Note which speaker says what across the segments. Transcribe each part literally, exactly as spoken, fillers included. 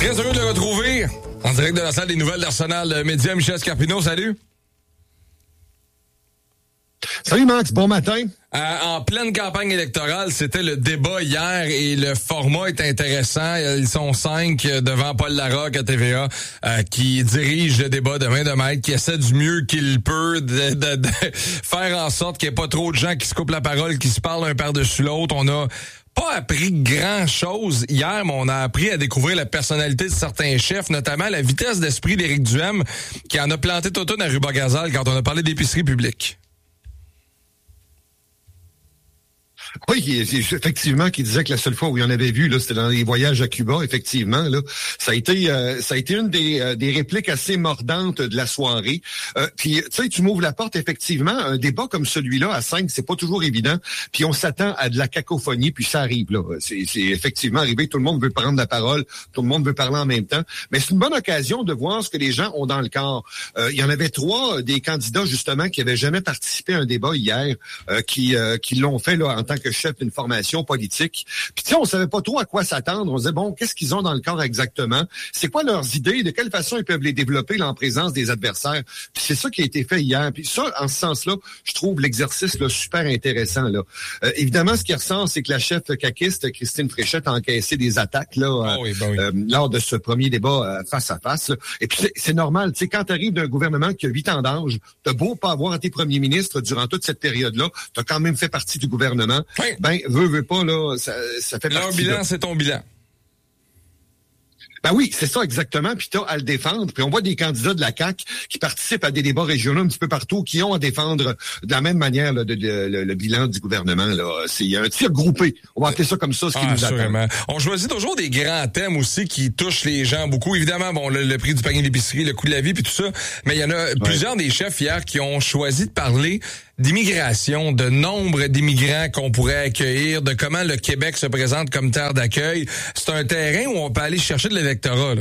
Speaker 1: Très heureux de le retrouver en direct de la salle des nouvelles d'Arsenal Média. Michel Scarpino, salut.
Speaker 2: Salut Max, bon matin.
Speaker 1: Euh, en pleine campagne électorale, c'était le débat hier et le format est intéressant. Ils sont cinq devant Paul Larocque à T V A euh, qui dirige le débat de main de maître, qui essaie du mieux qu'il peut de, de, de faire en sorte qu'il n'y ait pas trop de gens qui se coupent la parole, qui se parlent un par-dessus l'autre. On a pas appris grand-chose hier, mais on a appris à découvrir la personnalité de certains chefs, notamment la vitesse d'esprit d'Éric Duhaime, qui en a planté toute une à Rubas-Gazal quand on a parlé d'épicerie publique.
Speaker 2: Oui, effectivement, qui disait que la seule fois où il en avait vu, là, c'était dans les voyages à Cuba, effectivement. Là, ça a été, euh, ça a été une des, euh, des répliques assez mordantes de la soirée. Euh, puis, tu sais, tu m'ouvres la porte, effectivement, un débat comme celui-là à cinq, c'est pas toujours évident. Puis, on s'attend à de la cacophonie, puis ça arrive. Là, c'est, c'est effectivement arrivé. Tout le monde veut prendre la parole, tout le monde veut parler en même temps. Mais c'est une bonne occasion de voir ce que les gens ont dans le corps. Euh, il y en avait trois des candidats justement qui avaient jamais participé à un débat hier, euh, qui, euh, qui l'ont fait là en tant que chef d'une formation politique. Puis tu sais, on savait pas trop à quoi s'attendre. On se disait, bon, qu'est-ce qu'ils ont dans le corps exactement? C'est quoi leurs idées? De quelle façon ils peuvent les développer là, en présence des adversaires? Puis c'est ça qui a été fait hier. Puis ça, en ce sens-là, je trouve l'exercice là, super intéressant. Là. Euh, évidemment, ce qui ressort, c'est que la chef caquiste, Christine Fréchette, a encaissé des attaques là, oh oui, ben oui. euh, lors de ce premier débat euh, face à face. Là. Et puis c'est, c'est normal. Tu sais, quand tu arrives d'un gouvernement qui a huit ans d'âge, t'as beau pas avoir été premier ministre durant toute cette période-là, t'as quand même fait partie du gouvernement. Oui. Ben, veux, veux pas, là, ça, ça fait
Speaker 1: Leur
Speaker 2: partie...
Speaker 1: bilan,
Speaker 2: là.
Speaker 1: c'est ton bilan.
Speaker 2: Ben oui, c'est ça exactement, puis t'as à le défendre. Puis on voit des candidats de la C A Q qui participent à des débats régionaux un petit peu partout, qui ont à défendre de la même manière là, de, de, de, le, le bilan du gouvernement. Là. C'est un tir groupé. On va appeler ça comme ça, ce qui
Speaker 1: ah,
Speaker 2: nous
Speaker 1: assurément.
Speaker 2: attend.
Speaker 1: On choisit toujours des grands thèmes aussi qui touchent les gens beaucoup. Évidemment, bon, le, le prix du panier d'épicerie, le coût de la vie, puis tout ça. Mais il y en a ouais. plusieurs des chefs hier qui ont choisi de parler d'immigration, de nombre d'immigrants qu'on pourrait accueillir, de comment le Québec se présente comme terre d'accueil. C'est un terrain où on peut aller chercher de l'électorat, là.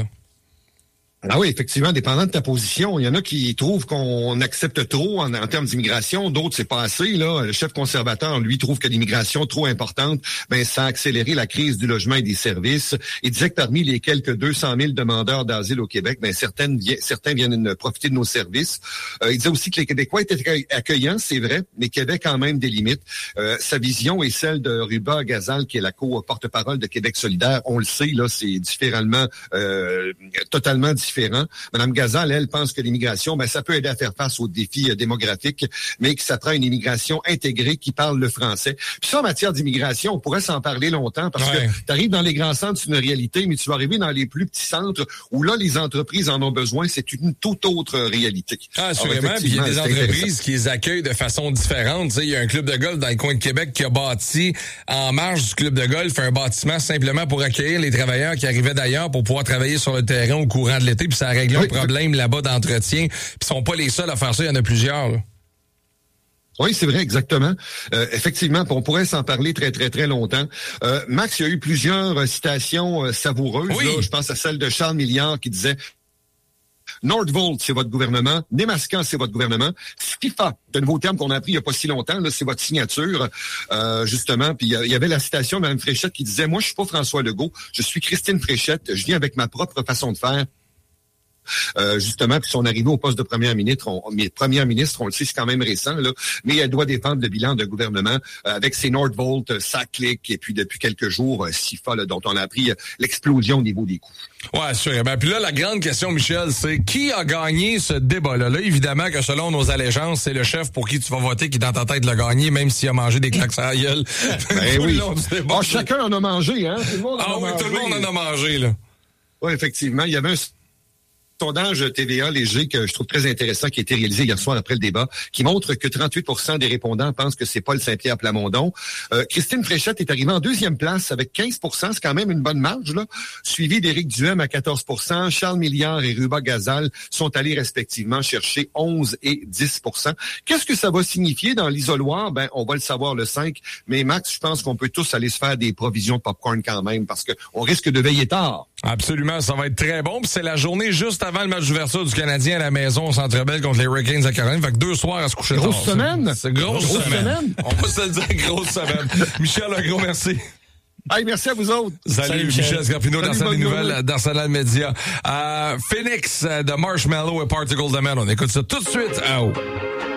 Speaker 2: Ah oui, effectivement, dépendant de ta position, il y en a qui trouvent qu'on accepte trop en, en termes d'immigration, d'autres c'est pas assez. Là, le chef conservateur, lui, trouve que l'immigration trop importante, ben ça a accéléré la crise du logement et des services. Il disait que parmi les quelques deux cent mille demandeurs d'asile au Québec, ben certaines certains viennent profiter de nos services. Euh, il disait aussi que les Québécois étaient accueillants, c'est vrai, mais qu'il y avait quand même des limites. Euh, sa vision est celle de Rubas-Gazal, qui est la co-porte-parole de Québec solidaire. On le sait, là, c'est différemment, euh, totalement différent. Différent. Madame Gazal, elle, pense que l'immigration, ben, ça peut aider à faire face aux défis euh, démographiques, mais que ça prend une immigration intégrée qui parle le français. Puis ça, en matière d'immigration, on pourrait s'en parler longtemps parce ouais. que tu arrives dans les grands centres, c'est une réalité, mais tu vas arriver dans les plus petits centres où là, les entreprises en ont besoin, c'est une toute autre réalité.
Speaker 1: Ah, assurément, puis il y a des entreprises qui les accueillent de façon différente. Tu sais, il y a un club de golf dans le coin de Québec qui a bâti en marge du club de golf un bâtiment simplement pour accueillir les travailleurs qui arrivaient d'ailleurs pour pouvoir travailler sur le terrain au courant de l'été. Puis ça a réglé oui, un problème oui. là-bas d'entretien. Puis ils sont pas les seuls à faire ça, il y en a plusieurs. Là.
Speaker 2: Oui, c'est vrai, exactement. Euh, effectivement, on pourrait s'en parler très, très, très longtemps. Euh, Max, il y a eu plusieurs euh, citations euh, savoureuses. Oui. Là. Je pense à celle de Charles Milliard qui disait « Nordvolt, c'est votre gouvernement. Nemaska, c'est votre gouvernement. FIFA, c'est un nouveau terme qu'on a appris il n'y a pas si longtemps, là, c'est votre signature. Euh, justement, puis il y avait la citation de Mme Fréchette qui disait « Moi, je suis pas François Legault, je suis Christine Fréchette. Je viens avec ma propre façon de faire. » Euh, justement, puis son arrivée au poste de première ministre, on, première ministre, on le sait, c'est quand même récent, là, mais elle doit défendre le bilan de gouvernement euh, avec ses Nordvolt, euh, sa clique, et puis depuis quelques jours, euh, SIFA, là, dont on a appris euh, l'explosion au niveau des coûts.
Speaker 1: Ouais, sûr. Ben, puis là, la grande question, Michel, c'est qui a gagné ce débat-là? Là, évidemment que selon nos allégeances, c'est le chef pour qui tu vas voter qui, dans ta tête, l'a gagné, même s'il a mangé des claques à la gueule.
Speaker 2: Ben oui. Ah, chacun en a mangé, hein? Tout le monde en
Speaker 1: ah
Speaker 2: a
Speaker 1: oui,
Speaker 2: mangé.
Speaker 1: tout le monde en a mangé, là.
Speaker 2: Oui, effectivement. Il y avait un sondage T V A léger que je trouve très intéressant qui a été réalisé hier soir après le débat, qui montre que trente-huit pour cent des répondants pensent que c'est Paul Saint-Pierre Plamondon. Euh, Christine Fréchette est arrivée en deuxième place avec quinze pour cent, c'est quand même une bonne marge, là. Suivi d'Éric Duhaime à quatorze pour cent. Charles Milliard et Rubas-Gazal sont allés respectivement chercher onze et dix pour cent. Qu'est-ce que ça va signifier dans l'isoloir? Ben, on va le savoir le cinq. Mais Max, je pense qu'on peut tous aller se faire des provisions de popcorn quand même parce qu'on risque de veiller tard.
Speaker 1: Absolument, ça va être très bon. Puis c'est la journée juste avant le match d'ouverture du Canadien à la maison au Centre Bell contre les Hurricanes à Caroline. Fait que deux soirs à se coucher tard.
Speaker 2: Grosse semaine.
Speaker 1: C'est grosse, grosse semaine. semaine. On va se le dire, grosse semaine. Michel, un gros merci.
Speaker 2: Hey, merci à vous autres.
Speaker 1: Salut, Salut Michel, Michel Scarpino d'Arsenal des nouvelles d'Arsenal Média. Euh, Phoenix de Marshmallow et Particle de Man. On écoute ça tout de suite. Oh.